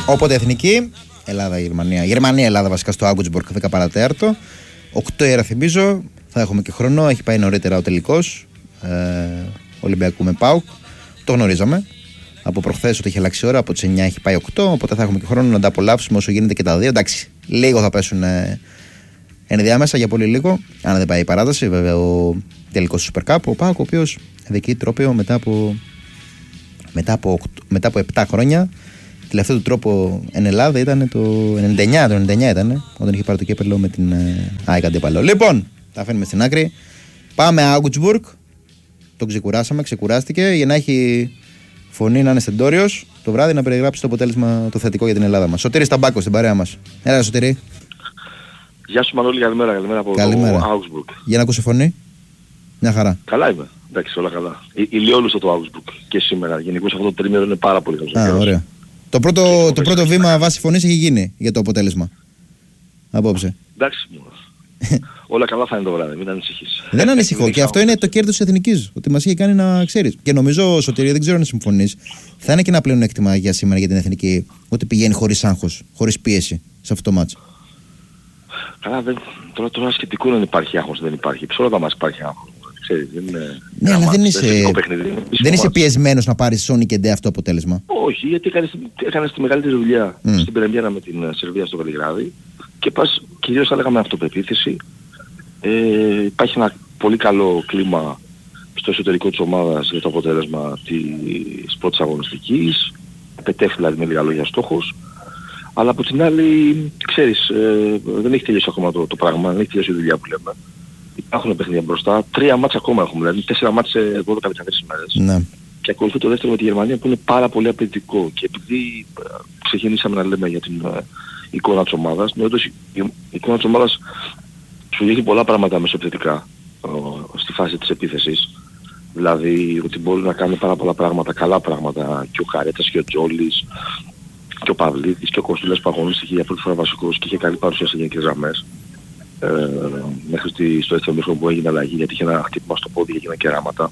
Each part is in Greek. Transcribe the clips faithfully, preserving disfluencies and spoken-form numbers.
Οπότε εθνική, Ελλάδα-Γερμανία. Γερμανία-Ελλάδα βασικά στο Augsburg δέκα παρά τέταρτο. οκτώ η ώρα θυμίζω, θα έχουμε και χρόνο. Έχει πάει νωρίτερα ο τελικός ε, Ολυμπιακού με ΠΑΟΚ. Το γνωρίζαμε από προχθές ότι είχε αλλάξει ώρα. Από τις εννιά έχει πάει οκτώ. Οπότε θα έχουμε και χρόνο να τα απολαύσουμε όσο γίνεται και τα δύο. Εντάξει, λίγο θα πέσουν ε, ενδιάμεσα για πολύ λίγο. Αν δεν πάει η παράταση, βέβαια ο τελικός του Super Cup. Ο ΠΑΟΚ, ο οποίος δική τρόπαιο μετά από, μετά, από, μετά από επτά χρόνια. Τελευταίο του τρόπο εν Ελλάδα ήταν το ενενήντα εννιά, το ενενήντα εννιά ήταν, όταν είχε πάρει το κύπελλο με την ΑΕΚ αντίπαλο. Λοιπόν, τα αφήνουμε στην άκρη. Πάμε Augsburg. Τον ξεκουράσαμε, ξεκουράστηκε για να έχει φωνή, να είναι στεντόριος το βράδυ να περιγράψει το αποτέλεσμα το θετικό για την Ελλάδα μας. Σωτήρης Ταμπάκος στην παρέα μας. Έλα, Σωτήρη. Γεια σου Μανώλη, καλημέρα, καλημέρα από καλημέρα. το Augsburg. Για να ακούσω φωνή. Μια χαρά. Καλά είμαι. Εντάξει, όλα καλά. Ηλιόλουστο το Augsburg και σήμερα. Γενικώς αυτό το τρίμηνο είναι πάρα πολύ καλό. Α, ωραία. Το πρώτο, το πρώτο βήμα βάση φωνής έχει γίνει για το αποτέλεσμα. Απόψε. Εντάξει. Όλα καλά θα είναι το βράδυ, μην ανησυχείς. Δεν ανησυχώ και αυτό είναι το κέρδος της εθνικής. Ότι μας είχε κάνει να ξέρεις. Και νομίζω, Σωτηρία, δεν ξέρω αν συμφωνείς, θα είναι και ένα πλεονέκτημα για σήμερα για την εθνική ότι πηγαίνει χωρίς άγχος, χωρίς πίεση σε αυτό το μάτσο. Καλά, δεν, τώρα, τώρα σχετικό δεν υπάρχει άγχος, δεν υπάρχει. Σε όλα τα μας υπάρχει άγχος. Ξέρεις, δεν είναι, ναι, αλλά δεν είσαι, δεν είσαι μάτς. πιεσμένος να πάρεις Sony και Ντε αυτό αποτέλεσμα. Όχι, γιατί έκανες, έκανες τη μεγαλύτερη δουλειά mm. στην πρεμιέρα με την Σερβία στο Βελιγράδι και πας κυρίως θα λέγαμε αυτοπεποίθηση. Ε, υπάρχει ένα πολύ καλό κλίμα στο εσωτερικό της ομάδας για το αποτέλεσμα της πρώτης αγωνιστικής. Πετέφει δηλαδή με λίγα λόγια στόχος. Αλλά από την άλλη, ξέρεις, ε, δεν έχει τελειώσει ακόμα το, το πράγμα, δεν έχει τελειώσει η δουλειά που λέμε. Υπάρχουν παιχνίδια μπροστά. Τρία μάτσα ακόμα έχουμε, δηλαδή τέσσερα μάτσα σε δώδεκα με τέσσερις μέρες. Ναι. Και ακολουθεί το δεύτερο με τη Γερμανία που είναι πάρα πολύ απαιτητικό. Και επειδή ξεκινήσαμε να λέμε για την uh, εικόνα της ομάδας, ναι, όντως η, η εικόνα της ομάδας σου δείχνει πολλά πράγματα μεσοεπιθετικά uh, στη φάση της επίθεσης. Δηλαδή ότι μπορεί να κάνει πάρα πολλά πράγματα, καλά πράγματα και ο Χαρέτας και ο Τζόλης και ο Παυλίδης και ο Κοστούλας που αγωνίστηκε για πρώτη φορά βασικός και είχε καλή παρουσία σε γενικές γραμμές. Ε, μέχρι στη, στο δεύτερο μήχρονο που έγινε αλλαγή γιατί είχε ένα χτύπημα στο πόδι και έγιναν κεράματα.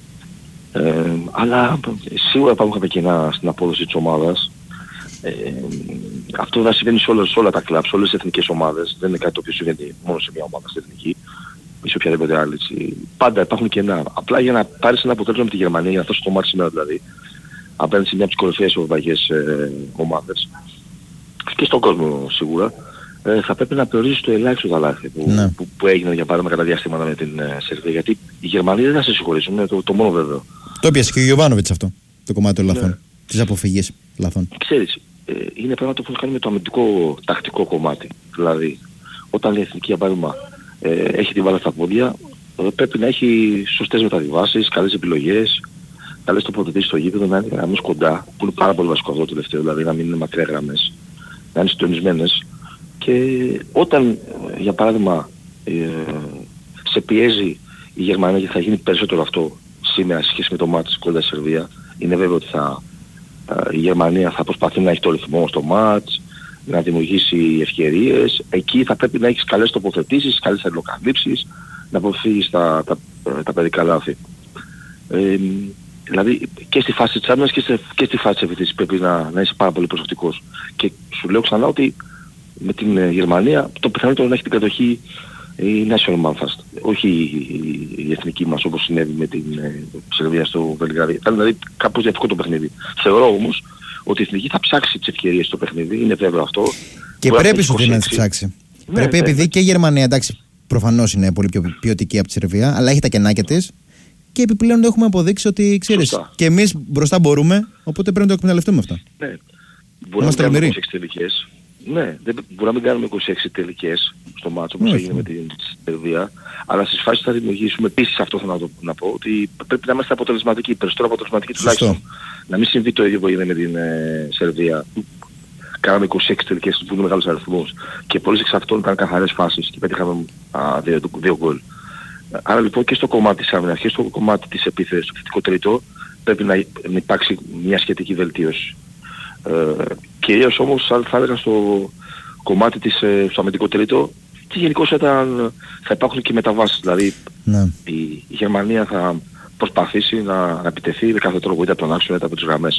Ε, αλλά σίγουρα υπάρχουν κάποια κοινά στην απόδοση της ομάδας. Ε, αυτό θα συμβαίνει σε όλα, σε όλα τα κλαμπ, σε όλες τις εθνικές ομάδες. Δεν είναι κάτι το οποίο συμβαίνει μόνο σε μια ομάδα στην εθνική ή σε οποιαδήποτε άλλη. Πάντα υπάρχουν κενά. Απλά για να πάρεις ένα αποτέλεσμα με τη Γερμανία, για να φτάσεις στο μάτι σήμερα δηλαδή, απέναντι σε μια από τις κορυφαίες ευρωπαϊκές ε, ομάδες και στον κόσμο σίγουρα, Ε, θα πρέπει να περιορίσει το ελάχιστο τα λάθη που, ναι. που, που έγιναν για παράδειγμα κατά διάστηματα με την ε, Σερβία. Γιατί οι Γερμανοί δεν θα σε συγχωρήσουν, είναι το, το μόνο βέβαιο. Το έπιασε και ο Γιωβάνοβιτς αυτό, το κομμάτι των λαθών, ναι. της αποφυγής λαθών. Ξέρεις, ε, είναι πράγματα που έχουν κάνει με το αμυντικό τακτικό κομμάτι. Δηλαδή, όταν η εθνική για παράδειγμα ε, έχει την μπάλα στα πόδια, ε, πρέπει να έχει σωστές μεταβιβάσεις, καλές επιλογές, καλές τοποθετήσεις στο γήπεδο, να είναι γραμμές κοντά, που είναι πάρα πολύ βασικό αυτό το τελευταίο, δηλαδή να μην είναι μακριά γραμμές, να είναι συντονισμένες. Και όταν, για παράδειγμα, ε, σε πιέζει η Γερμανία και θα γίνει περισσότερο αυτό σήμερα σε σχέση με το μάτς κοντά στη Σερβία, είναι βέβαιο ότι θα, ε, η Γερμανία θα προσπαθεί να έχει το ρυθμό στο μάτς, να δημιουργήσει ευκαιρίες. Εκεί θα πρέπει να έχεις καλές τοποθετήσεις, καλές αλληλοκαλύψεις, να αποφύγεις τα, τα, τα παιδικά λάθη. Ε, δηλαδή και στη φάση της άμυνας και, και στη φάση της επιθέσης πρέπει να, να είσαι πάρα πολύ προσεκτικός. Και σου λέω ξανά ότι με την ε, Γερμανία το πιθανότερο να έχει την κατοχή η National Manfast, όχι η, η εθνική μας όπως συνέβη με την ε, Σερβία στο Βελιγράδι. Ήταν δηλαδή κάπως διαφορετικό το παιχνίδι. Θεωρώ όμως ότι η εθνική θα ψάξει τις ευκαιρίες στο παιχνίδι, είναι βέβαιο αυτό. Και πρέπει σου να τις ψάξει. Ναι, πρέπει ναι, επειδή ναι. και η Γερμανία, εντάξει, προφανώς είναι πολύ πιο ποιοτική από τη Σερβία, αλλά έχει τα κενάκια της και επιπλέον έχουμε αποδείξει ότι ξέρεις, σωστά. Και εμείς μπροστά μπορούμε, οπότε πρέπει να το εκμεταλλευτούμε αυτά. Ναι. Μπορεί να κάνουμε είκοσι έξι τελικές. Ναι, δεν, μπορεί να μην κάνουμε είκοσι έξι τελικές στο μάτσο όπως έγινε με την Σερβία, αλλά στις φάσεις θα δημιουργήσουμε επίσης αυτό θέλω να, το, να πω, ότι πρέπει να είμαστε αποτελεσματικοί, περισσότερο αποτελεσματικοί τουλάχιστον. Να μην συμβεί το ίδιο που έγινε με την ε, Σερβία. Κάναμε είκοσι έξι τελικές που είναι μεγάλος αριθμός και πολλές εξ αυτών ήταν καθαρές φάσεις και πέτυχαμε α, δύο, δύο γκολ. Άρα λοιπόν και στο κομμάτι της άμυνας και στο κομμάτι της επίθεσης, στο θετικό τρίτο, πρέπει να υπάρξει μια σχετική βελτίωση. Ε, κυρίως όμως θα έλεγα στο κομμάτι της, στο αμυντικό τρίτο και γενικώς ήταν, θα υπάρχουν και μεταβάσεις, δηλαδή ναι. η, η Γερμανία θα προσπαθήσει να, να επιτεθεί με κάθε τρόπο είτε από τον άξονα είτε από τις γραμμές.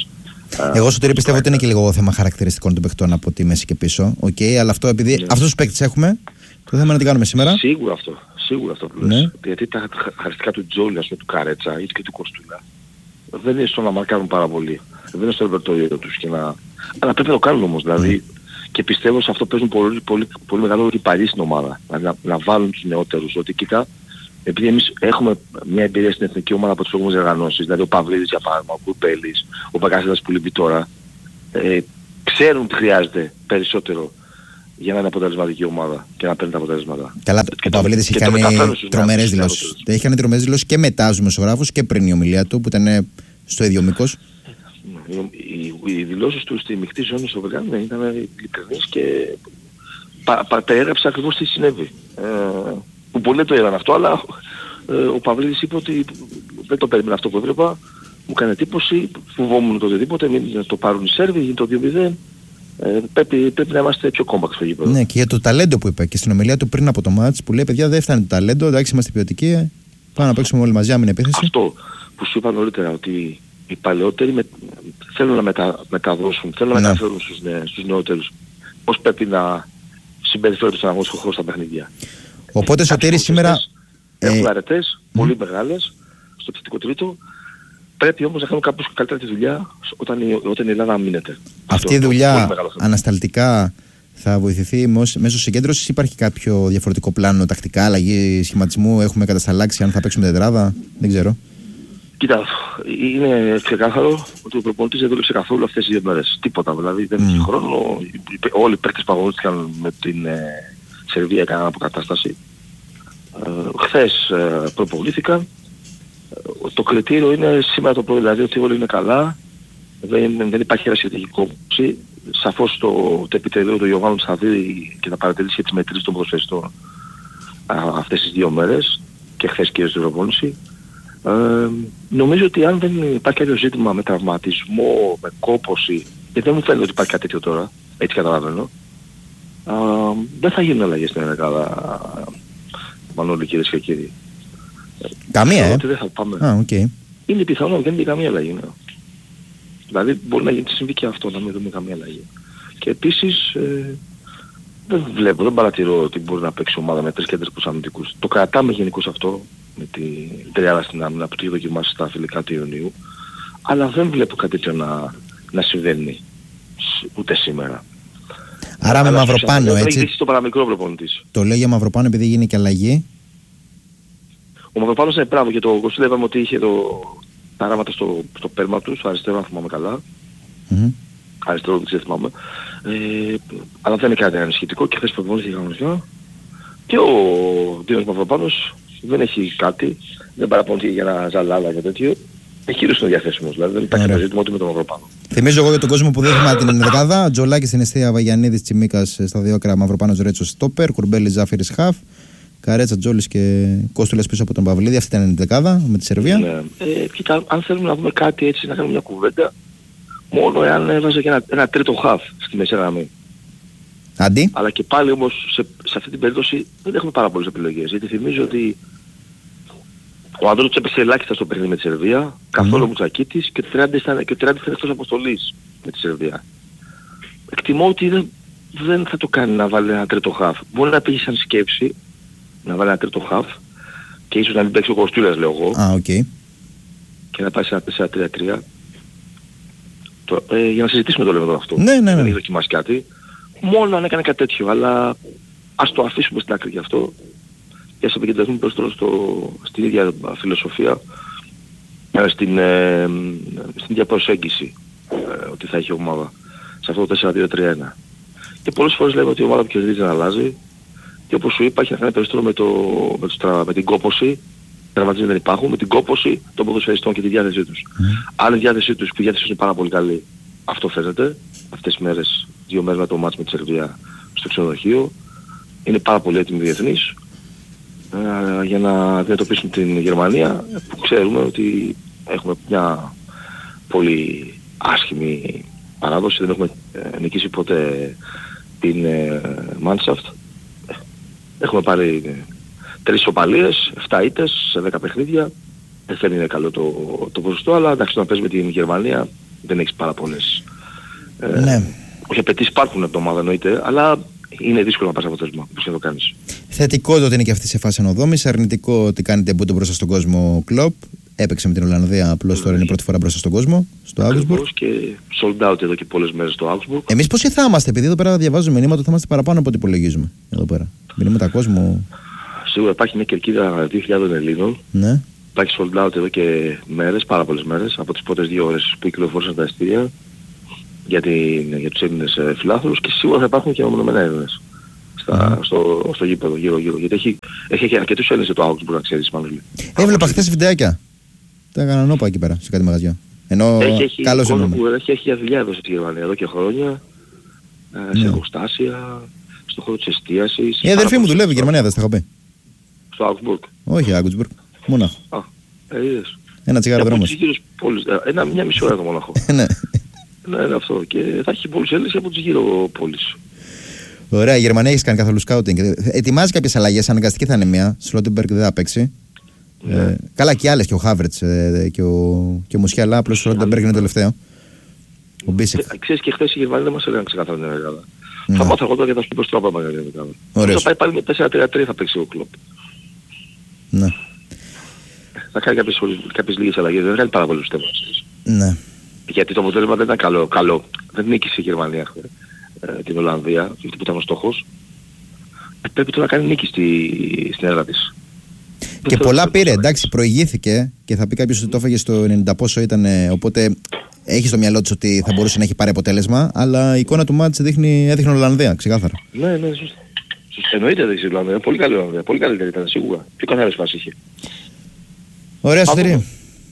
Εγώ Σωτήρη πιστεύω ότι είναι και λίγο θέμα χαρακτηριστικών των παιχτών από τη μέση και πίσω. Okay, αλλά αυτό επειδή yeah. αυτούς τους παίκτες έχουμε, το θέμα είναι να τι κάνουμε σήμερα. Σίγουρα αυτό. Σίγουρα αυτό που λες. Yeah. Γιατί τα χαρακτηριστικά του Τζόλι, ας πούμε, του Καρέτσα ή και του Κοστούλα δεν είναι στο να μαρκάρουν πάρα πολύ. Δεν είναι στο ρεπερτόριο τους και να... Αλλά πρέπει να το κάνουν όμως. Δηλαδή, mm. και πιστεύω σε αυτό παίζουν πολύ, πολύ, πολύ μεγάλο ρόλο οι παλιοί στην ομάδα. Δηλαδή να, να βάλουν τους νεότερους. Ότι κοίτα, επειδή εμείς έχουμε μια εμπειρία στην εθνική ομάδα από τις προηγούμενες διοργανώσεις, δηλαδή ο Παυλίδης για παράδειγμα, ο Κουρπέλης, ο Μπακασίδας που λείπει τώρα, ε, ξέρουν τι χρειάζεται περισσότερο για να είναι αποτελεσματική ομάδα και να παίρνει τα αποτελέσματα. Καλά, ο Παυλίδης έχει κάνει τρομερές δηλώσεις. Έχει κάνει τρομερές δηλώσεις και μετά τους δημοσιογράφους και πριν η ομιλία του που ήταν στο ίδιο μήκος. Οι, οι, οι δηλώσεις του στη μεικτή ζώνη στο Βελγάνι ήταν ειλικρινείς και πα, πα, περιέγραψε ακριβώς τι συνέβη. Ε, που πολλοί το είδαν αυτό, αλλά ε, ο Παυλίδης είπε ότι δεν το περίμενα αυτό που έβλεπα, μου έκανε εντύπωση, φοβόμουν το οτιδήποτε, μην το πάρουν οι Σέρβοι, γίνει το δύο μηδέν. Ε, πρέπει, πρέπει να είμαστε πιο κόμπαξ στο γήπεδο. Ναι, και για το ταλέντο που είπε και στην ομιλία του πριν από το μάτς που λέει: παιδιά, δεν φτάνει το ταλέντο, εντάξει, είμαστε ποιοτικοί, πάμε να παίξουμε όλοι μαζί άμυνα επίθεση. Αυτό που σου είπα νωρίτερα, ότι οι παλαιότεροι με, θέλουν να μετα, μεταδώσουν, θέλουν να ναι. μεταφέρουν στους, νε, στους νεότερους πώς πρέπει να συμπεριφέρονται στον αγωνιστικό χώρο στα παιχνίδια. Οπότε Σωτήρη σήμερα... Έχουν ε... αρετές, mm. πολύ μεγάλες, στο επιθετικό τρίτο. Πρέπει όμως να κάνουν κάποιος καλύτερα τη δουλειά όταν η, όταν η Ελλάδα αμήνεται. Αυτή η δουλειά ανασταλτικά θα βοηθηθεί μέσω συγκέντρωσης, υπάρχει κάποιο διαφορετικό πλάνο, τακτικά, αλλαγή σχηματισμού, έχουμε κατασταλάξει αν θα παίξουμε τετράδα, δεν ξέρω. Κοίτα, είναι ξεκάθαρο ότι ο προπονητής δεν δούλεψε καθόλου αυτές τις δύο μέρες. Τίποτα δηλαδή, δεν είχε mm. χρόνο. Όλοι οι παίκτες που αγωνίστηκαν με την ε, Σερβία έκαναν αποκατάσταση. Ε, χθες ε, προπονήθηκαν. Το κριτήριο είναι σήμερα το πρωί, δηλαδή ότι όλοι είναι καλά, δεν, δεν υπάρχει ερασιτεχνική κόμψη. Σαφώς το, το επιτελείο του Ιωβάνου θα δει και θα παρατηρήσει και τις μετρήσεις των ποδοσφαιριστών αυτές τις δύο μέρες και χθες και στην προπόνηση. Ε, νομίζω ότι αν δεν υπάρχει κάποιο ζήτημα με τραυματισμό, με κόπωση, γιατί δεν μου φαίνεται ότι υπάρχει κάτι τέτοιο τώρα, έτσι καταλαβαίνω, ε, δεν θα γίνουν αλλαγές στην Ελλάδα, Μανώλη, κυρίες και κύριοι. Καμία, ε. Δεν θα πάμε. Ah, okay. Είναι πιθανό να γίνει καμία αλλαγή. Ναι. Δηλαδή μπορεί να γίνει συμβεί και αυτό, να μην δούμε καμία αλλαγή. Και επίσης ε, δεν βλέπω, δεν παρατηρώ ότι μπορεί να παίξει ομάδα με τρεις κέντρικους αμυντικούς. Το κρατάμε γενικώς αυτό με την τριάδα στην άμυνα που το έχει δοκιμάσει στα φιλικά του Ιουνίου. Αλλά δεν βλέπω κάτι τέτοιο να, να συμβαίνει ούτε σήμερα. Άρα αλλά με Μαυροπάνο, έτσι. Το παραμικρό προπονητής. Το λέω για Μαυροπάνο επειδή γίνει και αλλαγή. Ο Μαυροπάνος είναι πράγμα και το Κωστούλα είπαμε ότι είχε το, τα ράματα στο, στο πέρμα του, στο αριστερό αν θυμάμαι καλά. Mm-hmm. Αριστερό δεν ξέρω θυμάμαι. Ε, αλλά δεν είναι κάτι ανησυχητικό και χθες προπονήθηκε κανονικά. Και ο Δίνος Μαυροπάνος δεν έχει κάτι, δεν παραπονηθεί για ένα ζαλάδα και τέτοιο. Έχει ήρθει στο διαθέσιμος, δηλαδή δεν υπάρχει κανένα ζήτημα ούτε με τον Μαυροπάνο. Θυμίζω εγώ για τον κόσμο που δεν θυμάται την ενδεκάδα, Τζολάκης στην αιστεία, Βαγιανίδης, Τσιμίκας στα δύο άκρα, Μαυροπάνος, Ρέτσος, Στόπερ, Κουρμπέλης, Ζάφυρης, Χαφ. Καρέτσα, Τζόλης και Κόστουλας πίσω από τον Παυλίδη. Αυτή ήταν η δεκάδα με τη Σερβία. Ναι. Ε, κοίτα, αν θέλουμε να δούμε κάτι έτσι, να κάνουμε μια κουβέντα, μόνο εάν έβαζε και ένα, ένα τρίτο χαφ στη μέση γραμμή. Αντί. Αλλά και πάλι όμως σε, σε αυτή την περίπτωση δεν έχουμε πάρα πολλές επιλογές. Γιατί θυμίζω ότι ο Ανδρούτσος έπαιξε ελάχιστα στο παιχνίδι με τη Σερβία, καθόλου mm. Μουτσακίτης και ο Τριάντη ήταν εκτός αποστολής με τη Σερβία. Εκτιμώ ότι δεν, δεν θα το κάνει να βάλει ένα τρίτο χαφ. Μπορεί να πήγε σαν σκέψη να βάλει ένα τρίτο χαφ και ίσως να μην παίξει ο Κοστούλας, λέω εγώ. Α, οκ. Και να πάει σε ένα τέσσερα τρία τρία. Ε, για να συζητήσουμε το λέμε τώρα αυτό. Ναι, ναι, ναι. Δεν έχει δοκιμάσει κάτι. Μόνο αν έκανε κάτι τέτοιο, αλλά ας το αφήσουμε στην άκρη γι' αυτό και ας επικεντρωθούμε περισσότερο στο, στην ίδια φιλοσοφία, στην, ε, στην ίδια προσέγγιση ε, ότι θα έχει η ομάδα σε αυτό το τέσσερα δύο τρία ένα. Και πολλές φορές λέμε ότι η ομάδα που κερδίζει δεν αλλάζει. Και όπως σου είπα, έχει να κάνει περισσότερο με, το, με, το, με την κόπωση, τραυματισμοί δεν υπάρχουν, με την κόπωση των ποδοσφαιριστών και τη διάθεσή τους. Mm. Αν η διάθεσή τους, που η διάθεσή τους είναι πάρα πολύ καλή, αυτό φαίνεται, αυτές τις μέρες, δύο μέρες με το μάτς με τη Σερβία στο ξενοδοχείο, είναι πάρα πολύ έτοιμοι διεθνείς ε, για να αντιμετωπίσουν την Γερμανία, που ξέρουμε ότι έχουμε μια πολύ άσχημη παράδοση, δεν έχουμε ε, νικήσει ποτέ την ε, Mannschaft. Έχουμε πάρει τρεις ισοπαλίες, εφτά ήττες σε δέκα παιχνίδια. Δεν είναι καλό το, το ποσοστό, αλλά εντάξει, να παίζει με την Γερμανία δεν έχεις πάρα πολλές. Ε, ναι. Όχι απαιτήσεις υπάρχουν από το ομάδα εννοείται, αλλά είναι δύσκολο να πας αποτέλεσμα, όπως και το κάνεις. Θετικό το ότι είναι και αυτή σε φάση ανοδόμηση, αρνητικό ότι κάνει τεμπούτο μπροστά στον κόσμο ο Κλοπ. Έπαιξε με την Ολλανδία, απλώς τώρα είναι η πρώτη φορά μπροστά στον κόσμο, στο Augsburg. Και sold out εδώ και πολλές μέρες στο Augsburg. Εμείς πόσοι θα είμαστε, επειδή εδώ πέρα διαβάζω μηνύματα ότι θα είμαστε παραπάνω από ό,τι υπολογίζουμε. Εδώ πέρα. Μηνύματα κόσμου. Σίγουρα υπάρχει μια κερκίδα δύο χιλιάδων Ελλήνων. Ναι. Υπάρχει sold out εδώ και μέρες, πάρα πολλές μέρες, από τις πρώτες δύο ώρες που κυκλοφόρησαν τα εισιτήρια για, την, για τους Έλληνες φιλάθλους και σίγουρα θα υπάρχουν και μονομένα Έλληνες στα, mm. στο, στο γήπεδο γύρω γύρω. Γιατί έχει, έχει, έχει αρκετούς Έλληνες για το Augsburg, να ξέρεις μάλλον. Έβλεπα χθες βιντεάκια. Τα έκαναν όπα εκεί πέρα, σε κάτι μαγαζιά. Ενώ έχει, καλώς εννοούμε. Έχει, έχει για δουλειά εδώ στη Γερμανία εδώ και χρόνια, ε, σε εργοστάσια, στον χώρο της εστίασης. Η αδερφή μου δουλεύει η Γερμανία, δεν στα είχα πει. Στο Augsburg. Όχι, Augsburg. Μόναχο. Α, ε, είδες. Ένα τσιγάρο δρόμος. Ένα, μια μισή ώρα το Μόναχο. Ναι. Ναι, είναι αυτό. Και θα έχει πολλούς Έλληνες από τις γύρω πόλεις. Ωραία, η Γερμανία έχει κάνει καθόλου σκάουτινγκ. Ετοιμάζει κάποιες αλλαγές, αναγκαστική θα είναι μία. Σλότεμπεργκ δεν θα παίξει. Ναι. Ε, καλά και άλλες, και ο Χάβερτς ε, και ο, και ο Μουσιάλα, απλώς ο Σλότεμπεργκ είναι τελευταίο. Ο Μπίσεκ. Ξέρεις, και χθες οι Γερμανοί δεν μας έλεγαν ξεκάθαρα την Ελλάδα. Θα μάθω εγώ τώρα και θα σου πει πως τρόπο για την Ελλάδα. Θα πάει πάλι με τέσσερα τρία τρία θα παίξει ο Κλοπ. Ναι. Θα κάνει κάποιες, κάποιες λίγες αλλαγές, δεν κάνει πάρα πολλούς τέμους. Ναι. Γιατί το αποτέλεσμα δεν ήταν καλό. καλό. Δεν νίκησε η Γερμανία ε, την Ολλανδία, αυτό που ήταν ο στόχος. Ε, πρέπει τώρα να κάνει νίκη στη, στην έδρα της. Και πολλά πήρε, εντάξει, προηγήθηκε και θα πει κάποιος ότι το έφαγε στο ενενήντα πόσο ήταν, οπότε έχει στο μυαλό της ότι θα μπορούσε να έχει πάρει αποτέλεσμα, αλλά η εικόνα του μάτς δείχνει, έδειχνε Ολλανδία, ξεκάθαρα. Ναι, ναι, σωστά. Εννοείται δεν η Ολλανδία, πολύ καλή Ολλανδία, πολύ καλύτερη ήταν σίγουρα. Πιο καθαρές φάσεις είχε. Ωραία, Σωτήρη.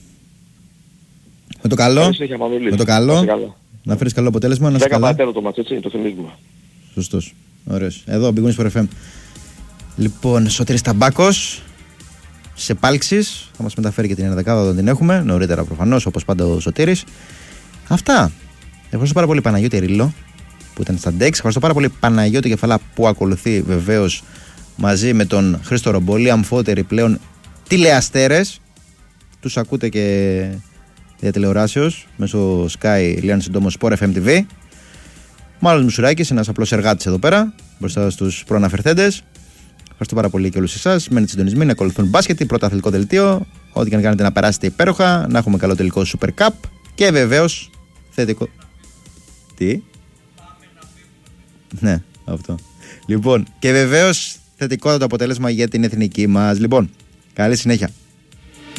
Με το καλό, με το καλό, να φέρεις καλό αποτέλεσμα, να σε καλά. δέκα πατέρα το μάτς, έτσι, το θυμίζουμε. Σωστός, ωραίος. Εδώ, Big Wings for εφ εμ. Λοιπόν, Σωτήρης Ταμπάκος, σε πάλξεις, θα μας μεταφέρει και την ενδεκάδα όταν την έχουμε, νωρίτερα προφανώς, όπως πάντα ο Σωτήρης. Αυτά. Ευχαριστώ πάρα πολύ Παναγιώτη Ρίλο, που ήταν στα ντεξ. Ευχαριστώ πάρα πολύ Παναγιώτη Κεφαλά, που ακολουθεί βεβαίως μαζί με τον Χρήστο Ρομπόλη, αμφότεροι πλέον τηλεαστέρες. Τους ακούτε και δια τηλεοράσεως μέσω Sky, Lian Συντόμος, Sport εφ εμ τι βι. Μάλλον Μουσουράκης, ένας απλός εργάτης εδώ πέρα, μπροστά στους προαναφερθέντες. Ευχαριστώ πάρα πολύ και όλους εσάς. Μένετε συντονισμένοι να ακολουθούν μπάσκετ, πρώτο αθλητικό δελτίο. Ό,τι και αν κάνετε να περάσετε υπέροχα, να έχουμε καλό τελικό Super Cup και βεβαίως θετικό. Τι? Ναι, αυτό. Λοιπόν, και βεβαίως θετικό το αποτέλεσμα για την εθνική μας. Λοιπόν, καλή συνέχεια.